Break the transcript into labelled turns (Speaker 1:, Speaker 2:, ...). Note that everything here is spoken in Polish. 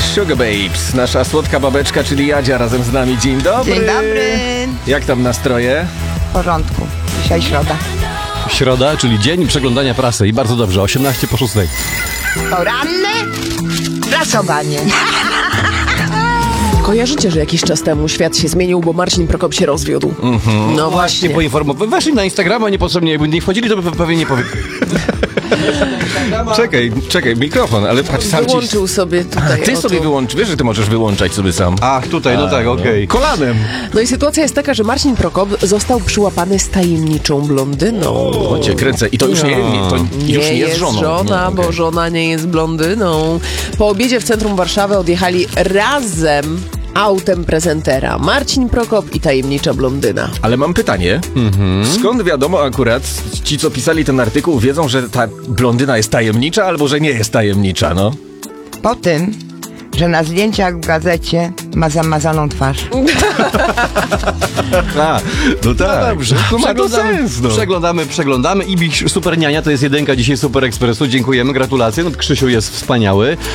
Speaker 1: Sugar Babes, nasza słodka babeczka, czyli Jadzia razem z nami. Dzień dobry.
Speaker 2: Dzień dobry.
Speaker 1: Jak tam nastroje?
Speaker 2: W porządku. Dzisiaj środa.
Speaker 3: Środa, czyli dzień przeglądania prasy i bardzo dobrze, 18:06.
Speaker 2: Poranne prasowanie.
Speaker 4: Kojarzycie, że jakiś czas temu świat się zmienił, bo Marcin Prokop się rozwiódł. No właśnie.
Speaker 3: Poinformować. Weszli na Instagrama niepotrzebnie, jakby nie wchodzili, to by pewnie nie powie.
Speaker 1: Czekaj, mikrofon, ale patrz, sam ci...
Speaker 4: Wyłączył sobie tutaj.
Speaker 1: Ty sobie wyłącz, wiesz, że ty możesz wyłączać sobie sam.
Speaker 3: Ach, tutaj, no tak, okej.
Speaker 1: Kolanem.
Speaker 4: No i sytuacja jest taka, że Marcin Prokop został przyłapany z tajemniczą blondyną.
Speaker 1: O, cię kręcę. I to już nie jest żoną.
Speaker 4: żona, bo żona nie jest blondyną. Po obiedzie w centrum Warszawy odjechali razem autem prezentera. Marcin Prokop i tajemnicza blondyna.
Speaker 1: Ale mam pytanie. Skąd wiadomo akurat, ci co pisali ten artykuł wiedzą, że ta blondyna jest tajemnicza albo że nie jest tajemnicza, no?
Speaker 2: Po tym, że na zdjęciach w gazecie ma zamazaną twarz.
Speaker 1: No tak.
Speaker 3: Dobrze,
Speaker 1: No ma to sens, no.
Speaker 3: Przeglądamy. Ibiś Super Niania to jest jedynka dzisiaj Super Ekspresu. Dziękujemy, gratulacje. No, Krzysiu jest wspaniały.